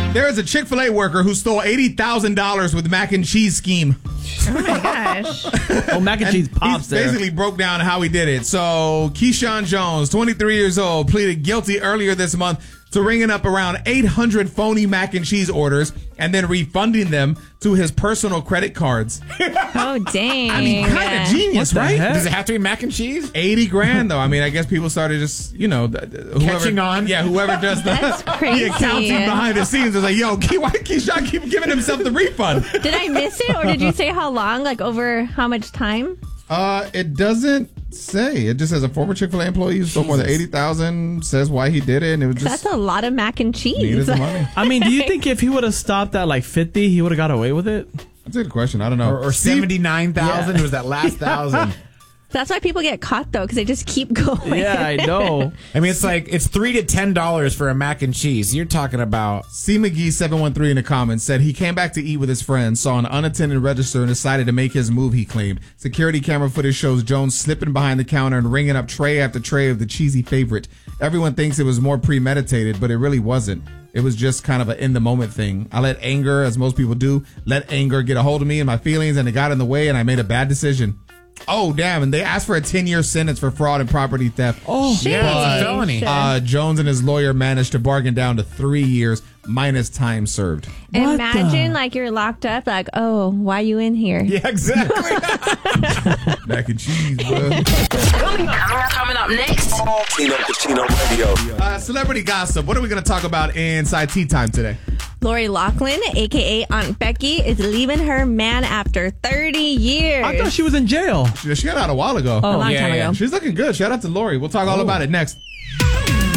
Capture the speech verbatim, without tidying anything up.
There is a Chick-fil-A worker who stole eighty thousand dollars with mac and cheese scheme. Oh, my gosh. Oh, mac and, and cheese pops he there. basically broke down how he did it. So, Keyshawn Jones, twenty-three years old, pleaded guilty earlier this month to ringing up around eight hundred phony mac and cheese orders and then refunding them to his personal credit cards. Oh, dang. I mean, kind of genius, right? heck? Does it have to be mac and cheese? eighty grand, though. I mean, I guess people started just, you know, th- th- whoever, Catching on? Yeah, whoever does the, That's crazy. the accounting behind the scenes is like, yo, Key, why Keyshawn keep giving himself the refund? Did I miss it, or did you say how long? Like, over how much time? Uh, it doesn't say. It just says a former Chick-fil-A employee who stole more than eighty thousand, says why he did it, and it was just... That's a lot of mac and cheese. needed the money. I mean, do you think if he would have stopped at like fifty, he would have got away with it? That's a good question. I don't know. Or, or Steve- seventy-nine thousand? Yeah. It was that last thousand. That's why people get caught, though, because they just keep going. Yeah, I know. I mean, it's like, it's three to ten dollars for a mac and cheese. You're talking about... C McGee seven one three in the comments said he came back to eat with his friends, saw an unattended register, and decided to make his move, he claimed. Security camera footage shows Jones slipping behind the counter and ringing up tray after tray of the cheesy favorite. Everyone thinks it was more premeditated, but it really wasn't. It was just kind of an in-the-moment thing. I let anger, as most people do, let anger get a hold of me and my feelings, and it got in the way, and I made a bad decision. Oh, damn. And they asked for a ten-year sentence for fraud and property theft. Oh, Shit. Yeah, it's a felony. Uh, Jones and his lawyer managed to bargain down to three years minus time served. What Imagine, the- like, you're locked up, like, oh, why you in here? Yeah, exactly. Mac and cheese, bro. Coming up next. Tino Casino Radio. Uh, celebrity gossip. What are we going to talk about inside Tea Time today? Lori Loughlin, a k a. Aunt Becky, is leaving her man after thirty years. I thought she was in jail. She, she got out a while ago. a long yeah, time yeah. ago. She's looking good. Shout out to Lori. We'll talk all about it next.